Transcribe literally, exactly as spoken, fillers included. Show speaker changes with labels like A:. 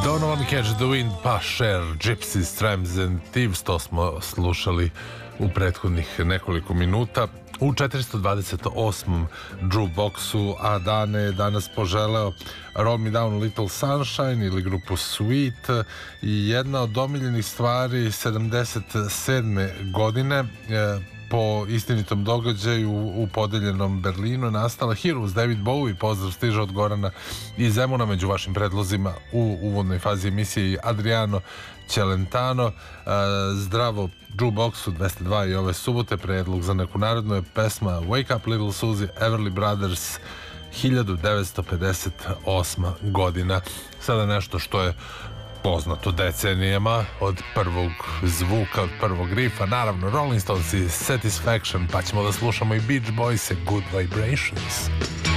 A: Don't Wanna Catch the Wind, pa Cher, Gypsies, Tramps and Thieves, to smo slušali u prethodnih nekoliko minuta. U četiristo dvadeset osmom jukeboxu Adane je danas poželeo Roll Me Down Little Sunshine ili grupu Sweet i jedna od omiljenih stvari sedamdeset sedme godine po istinitom događaju u podeljenom Berlinu nastala Heroes, David Bowie. Pozdrav stiže od Gorana i Zemuna. Među vašim predlozima u uvodnoj fazi emisije i Adriano Celentano. Zdravo jukeboxu dvesta dva i ove subote. Predlog za neku narodnu je pesma Wake Up Little Susie, Everly Brothers, hiljadu devetsto pedeset osma godina. Sada nešto što je poznato decenijama, od prvog zvuka, od prvog rifa, naravno Rolling Stones i Satisfaction, pa ćemo da slušamo i Beach Boys, Good Vibrations.